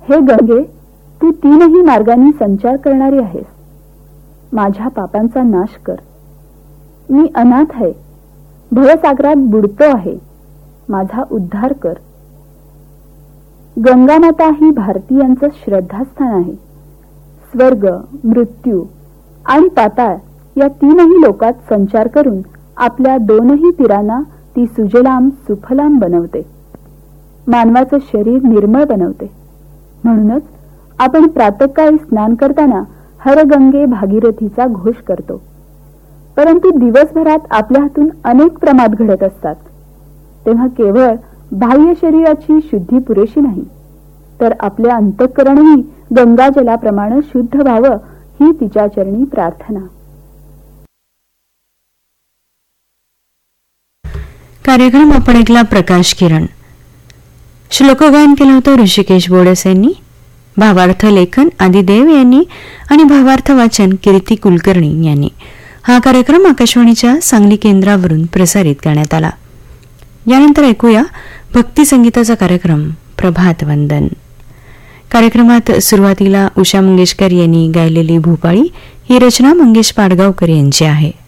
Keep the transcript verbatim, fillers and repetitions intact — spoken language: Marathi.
हे गंगे, तू तीनही मार्गांनी संचार करणारी आहेस. माझ्या पापांचा नाश कर. मी अनाथ आहे, भवसागरात बुडतो आहे. माझा उद्धार कर. गंगामाता ही भारतीयांचं श्रद्धास्थान आहे. स्वर्ग, मृत्यू आणि पाताळ या तीनही लोकात संचार करून आपल्या दोनही तीरांना ती सुजलाम सुफलाम बनवते. मानवाचं शरीर निर्मळ बनवते. म्हणूनच आपण प्रातःकाळी स्नान करताना हर गंगे भागीरथीचा घोष करतो. परंतु दिवसभरात आपल्या हातून अनेक प्रमाद घडत असतात. तेव्हा केवळ बाह्य शरीराची शुद्धी पुरेशी नाही, तर आपले अंतःकरणही गंगाजलाप्रमाणे शुद्ध व्हावं ही तिच्या चरणी प्रार्थना. कार्यक्रम आपण ऐकला प्रकाश किरण. श्लोकगायन केलं होतं ऋषिकेश बोडस यांनी. भावार्थ लेखन आदिदेव यांनी आणि भावार्थ वाचन कीर्ती कुलकर्णी यांनी. हा कार्यक्रम आकाशवाणीच्या सांगली केंद्रावरून प्रसारित करण्यात आला. यानंतर ऐकूया भक्ती संगीताचा कार्यक्रम प्रभात वंदन. कार्यक्रमात सुरुवातीला उषा मंगेशकर यांनी गायलेली भूपाळी ही रचना मंगेश पाडगावकर यांची आहे.